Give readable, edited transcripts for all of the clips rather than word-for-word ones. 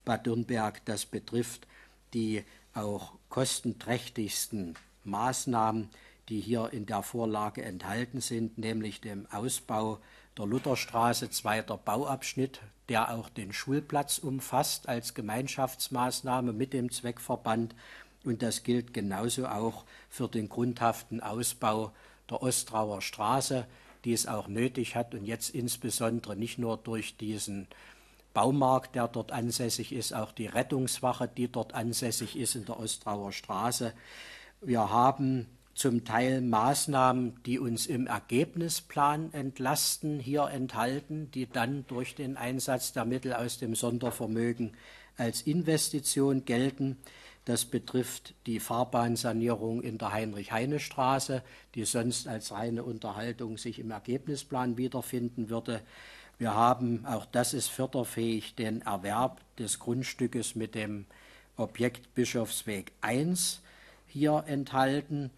Baden-Württemberg das betrifft, die auch kostenträchtigsten Maßnahmen, die hier in der Vorlage enthalten sind, nämlich dem Ausbau der Lutherstraße, zweiter Bauabschnitt, der auch den Schulplatz umfasst als Gemeinschaftsmaßnahme mit dem Zweckverband. Und das gilt genauso auch für den grundhaften Ausbau der Ostrauer Straße, die es auch nötig hat und jetzt insbesondere nicht nur durch diesen Baumarkt, der dort ansässig ist, auch die Rettungswache, die dort ansässig ist in der Ostrauer Straße. Wir haben zum Teil Maßnahmen, die uns im Ergebnisplan entlasten, hier enthalten, die dann durch den Einsatz der Mittel aus dem Sondervermögen als Investition gelten. Das betrifft die Fahrbahnsanierung in der Heinrich-Heine-Straße, die sonst als reine Unterhaltung sich im Ergebnisplan wiederfinden würde. Wir haben, auch das ist förderfähig, den Erwerb des Grundstückes mit dem Objekt Bischofsweg 1 hier enthalten.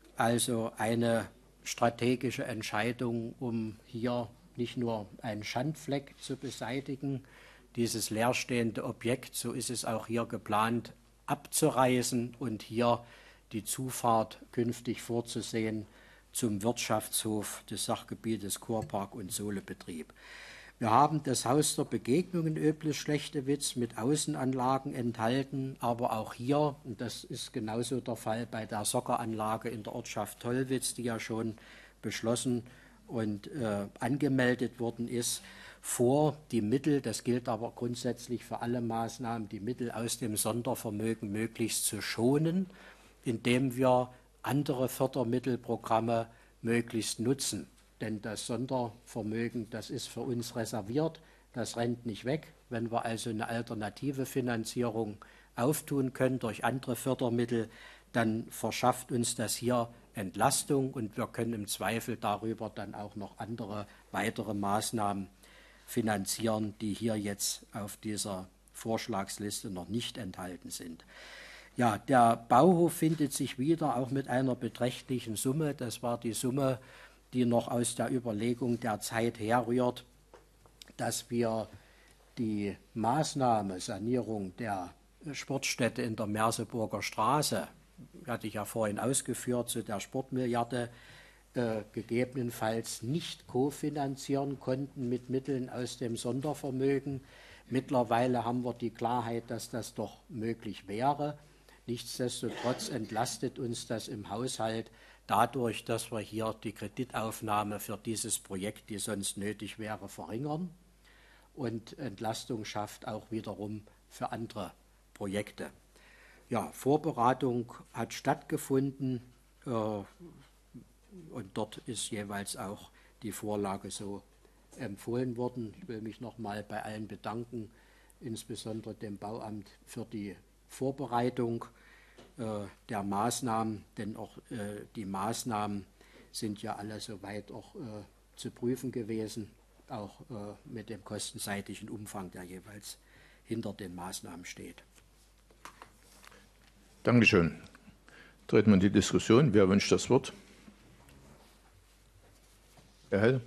Also eine strategische Entscheidung, um hier nicht nur einen Schandfleck zu beseitigen, dieses leerstehende Objekt, so ist es auch hier geplant, abzureißen und hier die Zufahrt künftig vorzusehen zum Wirtschaftshof des Sachgebietes Kurpark und Sohlebetrieb. Wir haben das Haus der Begegnung in Oeblitz-Schlechtewitz mit Außenanlagen enthalten, aber auch hier, und das ist genauso der Fall bei der Socceranlage in der Ortschaft Tollwitz, die ja schon beschlossen und angemeldet worden ist, vor, die Mittel, das gilt aber grundsätzlich für alle Maßnahmen, die Mittel aus dem Sondervermögen möglichst zu schonen, indem wir andere Fördermittelprogramme möglichst nutzen. Denn das Sondervermögen, das ist für uns reserviert, das rennt nicht weg. Wenn wir also eine alternative Finanzierung auftun können durch andere Fördermittel, dann verschafft uns das hier Entlastung und wir können im Zweifel darüber dann auch noch andere weitere Maßnahmen finanzieren, die hier jetzt auf dieser Vorschlagsliste noch nicht enthalten sind. Ja, der Bauhof findet sich wieder, auch mit einer beträchtlichen Summe. Das war die Summe, die noch aus der Überlegung der Zeit herrührt, dass wir die Maßnahme Sanierung der Sportstätte in der Merseburger Straße, hatte ich ja vorhin ausgeführt, zu der Sportmilliarde, gegebenenfalls nicht kofinanzieren konnten mit Mitteln aus dem Sondervermögen. Mittlerweile haben wir die Klarheit, dass das doch möglich wäre. Nichtsdestotrotz entlastet uns das im Haushalt dadurch, dass wir hier die Kreditaufnahme für dieses Projekt, die sonst nötig wäre, verringern und Entlastung schafft auch wiederum für andere Projekte. Ja, Vorberatung hat stattgefunden und dort ist jeweils auch die Vorlage so empfohlen worden. Ich will mich nochmal bei allen bedanken, insbesondere dem Bauamt für die Vorbereitung der Maßnahmen, denn auch die Maßnahmen sind ja alle soweit auch zu prüfen gewesen, auch mit dem kostenseitigen Umfang, der jeweils hinter den Maßnahmen steht. Dankeschön. Treten wir in die Diskussion. Wer wünscht das Wort? Herr Hell.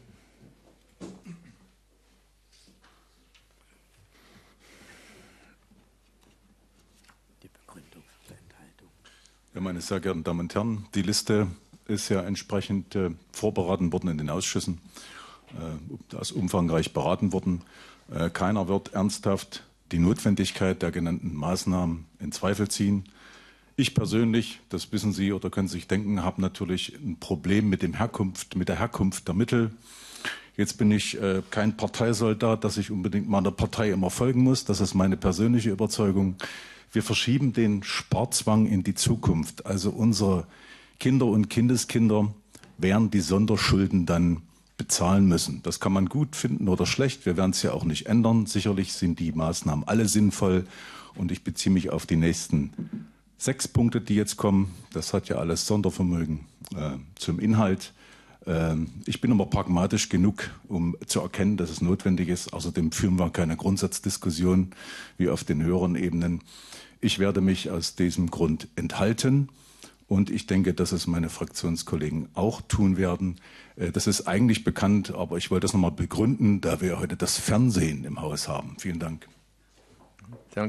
Ja, meine sehr geehrten Damen und Herren, die Liste ist ja entsprechend vorberaten worden in den Ausschüssen, da ist umfangreich beraten worden. Keiner wird ernsthaft die Notwendigkeit der genannten Maßnahmen in Zweifel ziehen. Ich persönlich, das wissen Sie oder können Sie sich denken, habe natürlich ein Problem mit der Herkunft der Mittel. Jetzt bin ich kein Parteisoldat, dass ich unbedingt meiner Partei immer folgen muss. Das ist meine persönliche Überzeugung. Wir verschieben den Sparzwang in die Zukunft. Also unsere Kinder und Kindeskinder werden die Sonderschulden dann bezahlen müssen. Das kann man gut finden oder schlecht. Wir werden es ja auch nicht ändern. Sicherlich sind die Maßnahmen alle sinnvoll. Und ich beziehe mich auf die nächsten 6 Punkte, die jetzt kommen. Das hat ja alles Sondervermögen zum Inhalt. Ich bin aber pragmatisch genug, um zu erkennen, dass es notwendig ist. Außerdem führen wir keine Grundsatzdiskussion wie auf den höheren Ebenen. Ich werde mich aus diesem Grund enthalten und ich denke, dass es meine Fraktionskollegen auch tun werden. Das ist eigentlich bekannt, aber ich wollte das nochmal begründen, da wir heute das Fernsehen im Haus haben. Vielen Dank.